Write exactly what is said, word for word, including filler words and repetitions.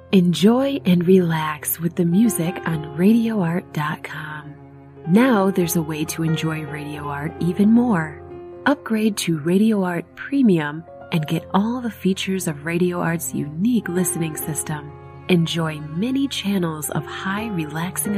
Enjoy and relax with the music on radio art dot com. Now there's a way to enjoy Radio Art even more. Upgrade to Radio Art Premium and get all the features of Radio Art's unique listening system. Enjoy many channels of high relaxing